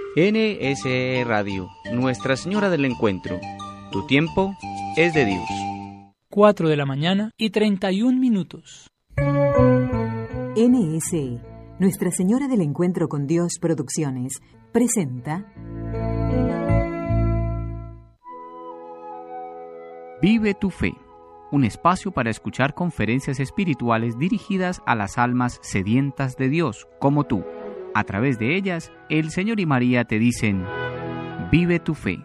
NSE Radio, Nuestra Señora del Encuentro. Tu tiempo es de Dios. 4 de la mañana y 31 minutos. NSE, Nuestra Señora del Encuentro con Dios Producciones, presenta Vive tu fe, un espacio para escuchar conferencias espirituales dirigidas a las almas sedientas de Dios, como tú. A través de ellas, el Señor y María te dicen, vive tu fe.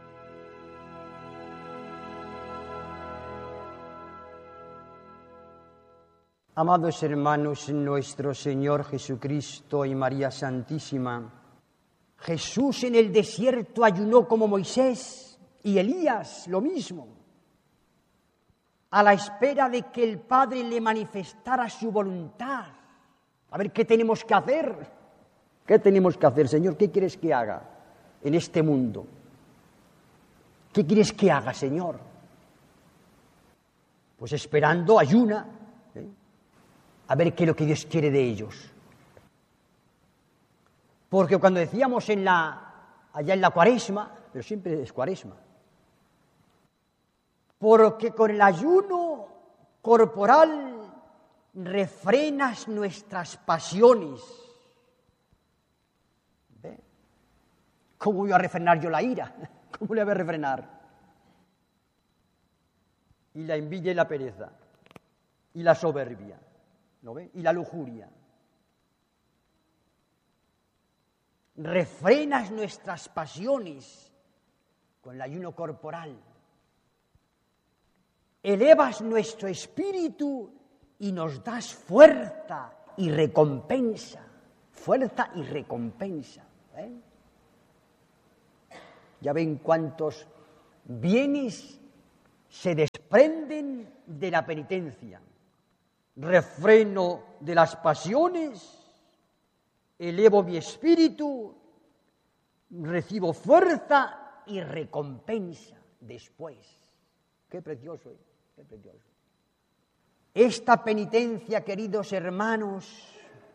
Amados hermanos, nuestro Señor Jesucristo y María Santísima, Jesús en el desierto ayunó como Moisés y Elías lo mismo, a la espera de que el Padre le manifestara su voluntad. A ver, ¿qué tenemos que hacer? ¿Qué tenemos que hacer, Señor? ¿Qué quieres que haga en este mundo? ¿Qué quieres que haga, Señor? Pues esperando, ayuna, a ver qué es lo que Dios quiere de ellos. Porque cuando decíamos allá en la Cuaresma, pero siempre es Cuaresma, porque con el ayuno corporal refrenas nuestras pasiones. ¿Cómo voy a refrenar yo la ira? ¿Cómo le voy a refrenar? Y la envidia y la pereza, y la soberbia, ¿no ve? Y la lujuria. Refrenas nuestras pasiones con el ayuno corporal. Elevas nuestro espíritu y nos das fuerza y recompensa. Fuerza y recompensa. Ya ven cuántos bienes se desprenden de la penitencia. Refreno de las pasiones, elevo mi espíritu, recibo fuerza y recompensa después. Qué precioso, qué precioso. Esta penitencia, queridos hermanos,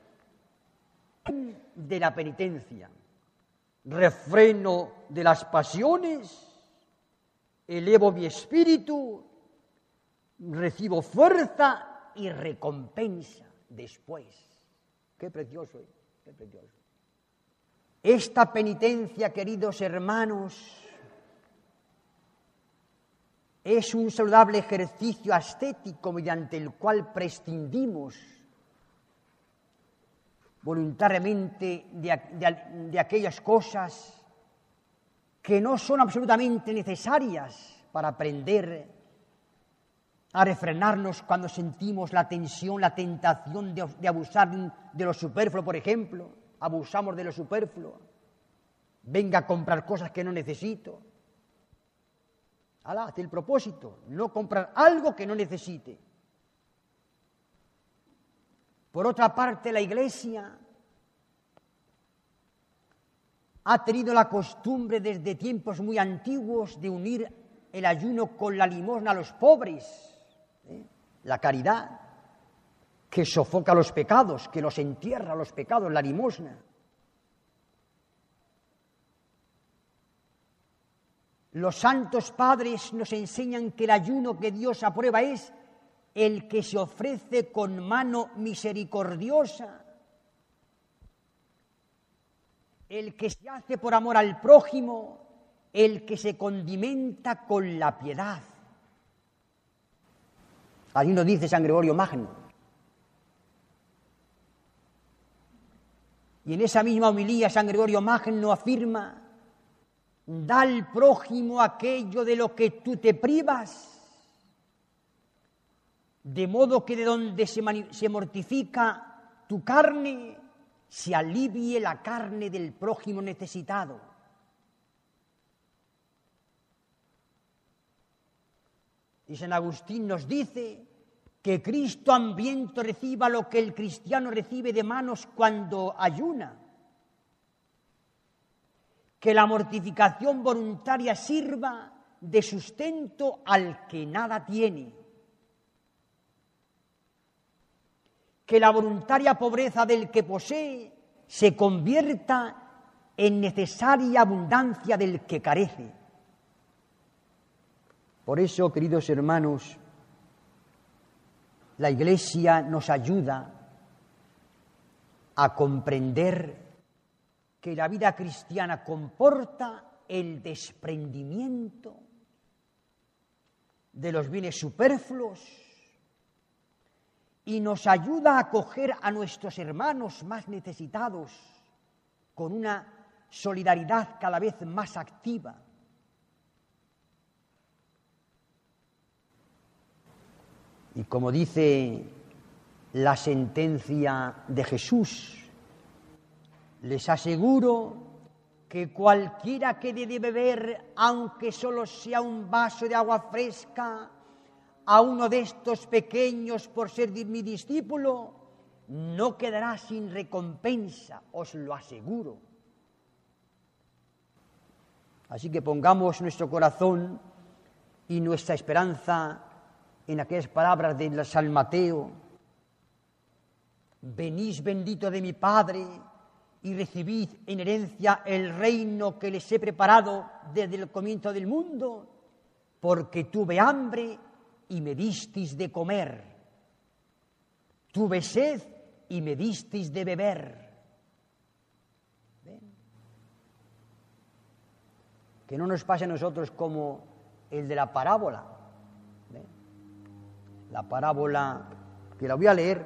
de la penitencia, refreno de las pasiones, elevo mi espíritu, recibo fuerza y recompensa después. Qué precioso, qué precioso. Esta penitencia, queridos hermanos, es un saludable ejercicio ascético mediante el cual prescindimos voluntariamente de aquellas cosas que no son absolutamente necesarias para aprender a refrenarnos cuando sentimos la tensión, la tentación de abusar de lo superfluo, por ejemplo. Abusamos de lo superfluo. Venga a comprar cosas que no necesito. Hazte el propósito, no comprar algo que no necesite. Por otra parte, la Iglesia ha tenido la costumbre desde tiempos muy antiguos de unir el ayuno con la limosna a los pobres, la caridad, que sofoca los pecados, que los entierra los pecados, la limosna. Los santos padres nos enseñan que el ayuno que Dios aprueba es el que se ofrece con mano misericordiosa, el que se hace por amor al prójimo, el que se condimenta con la piedad. Así nos dice San Gregorio Magno. Y en esa misma homilía San Gregorio Magno afirma: da al prójimo aquello de lo que tú te privas, de modo que de donde se mortifica tu carne, se alivie la carne del prójimo necesitado. Y San Agustín nos dice que Cristo hambriento reciba lo que el cristiano recibe de manos cuando ayuna, que la mortificación voluntaria sirva de sustento al que nada tiene, que la voluntaria pobreza del que posee se convierta en necesaria abundancia del que carece. Por eso, queridos hermanos, la Iglesia nos ayuda a comprender que la vida cristiana comporta el desprendimiento de los bienes superfluos y nos ayuda a acoger a nuestros hermanos más necesitados con una solidaridad cada vez más activa. Y como dice la sentencia de Jesús, les aseguro que cualquiera que dé de beber, aunque solo sea un vaso de agua fresca, a uno de estos pequeños por ser mi discípulo, no quedará sin recompensa, os lo aseguro. Así que pongamos nuestro corazón y nuestra esperanza en aquellas palabras de San Mateo: venid bendito de mi Padre y recibid en herencia el reino que les he preparado desde el comienzo del mundo, porque tuve hambre y me disteis de comer, tuve sed y me disteis de beber. ¿Ven? Que no nos pase a nosotros como el de la parábola. ¿Ven? La parábola, que la voy a leer,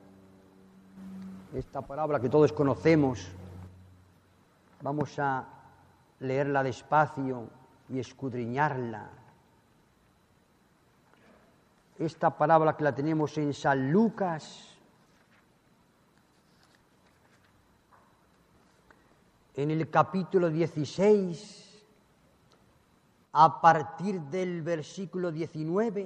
esta parábola que todos conocemos, vamos a leerla despacio y escudriñarla. Esta parábola que la tenemos en San Lucas, en el capítulo 16, a partir del versículo 19,